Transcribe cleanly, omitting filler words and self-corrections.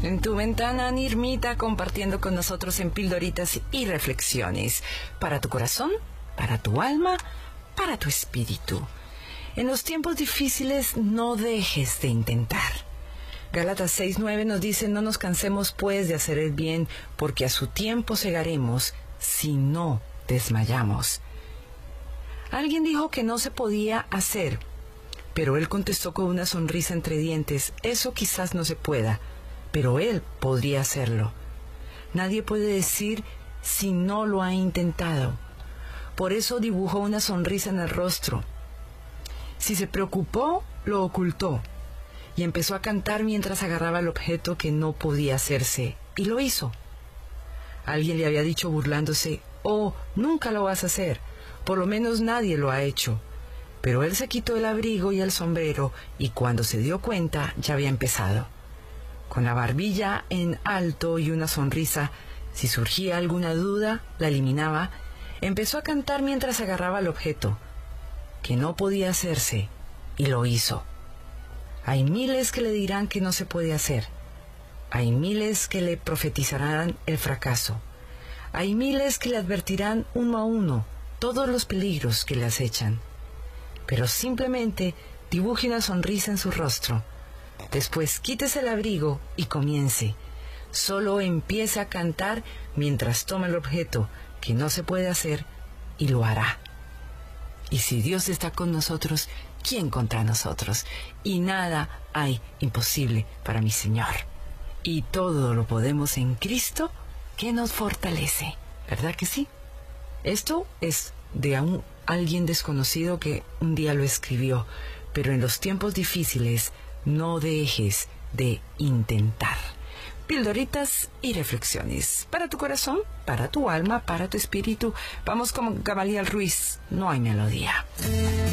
En tu ventana, Nirmita, compartiendo con nosotros en pildoritas y reflexiones. Para tu corazón, para tu alma, para tu espíritu. En los tiempos difíciles no dejes de intentar. Gálatas 6:9 nos dice: no nos cansemos pues de hacer el bien, porque a su tiempo segaremos si no desmayamos. Alguien dijo que no se podía hacer, pero él contestó con una sonrisa entre dientes: eso quizás no se pueda, pero él podría hacerlo. Nadie puede decir si no lo ha intentado. Por eso dibujó una sonrisa en el rostro. Si se preocupó, lo ocultó, y empezó a cantar mientras agarraba el objeto que no podía hacerse, y lo hizo. Alguien le había dicho burlándose: oh, nunca lo vas a hacer, por lo menos nadie lo ha hecho. Pero él se quitó el abrigo y el sombrero, y cuando se dio cuenta ya había empezado. Con la barbilla en alto y una sonrisa, si surgía alguna duda, la eliminaba. Empezó a cantar mientras agarraba el objeto, que no podía hacerse, y lo hizo. Hay miles que le dirán que no se puede hacer. Hay miles que le profetizarán el fracaso. Hay miles que le advertirán uno a uno todos los peligros que le acechan. Pero simplemente dibuje una sonrisa en su rostro. Después quítese el abrigo y comience. Solo empiece a cantar mientras toma el objeto que no se puede hacer, y lo hará. Y si Dios está con nosotros, ¿quién contra nosotros? Y nada hay imposible para mi Señor. Y todo lo podemos en Cristo, que nos fortalece. ¿Verdad que sí? Esto es de alguien desconocido que un día lo escribió. Pero en los tiempos difíciles, no dejes de intentar. Pildoritas y reflexiones. Para tu corazón, para tu alma, para tu espíritu. Vamos con Gamaliel Ruiz. No hay melodía.